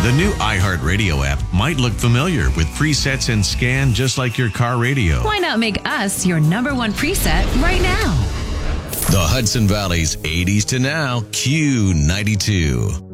The new iHeartRadio app might look familiar with presets and scan just like your car radio. Why not make us your number one preset right now? The Hudson Valley's 80s to now Q92.